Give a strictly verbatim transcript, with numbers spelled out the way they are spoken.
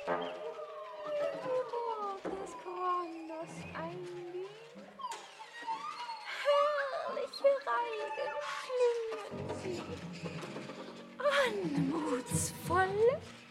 Oh, das kann das eingehen. Herrliche Reigen schlingen sie, anmutsvoll